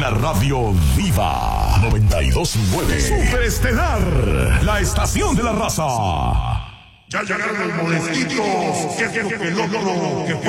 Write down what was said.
la radio viva. 92.9. Superestelar, la estación de la raza. Ya llegaron los molestitos. ¿Qué es lo que logro?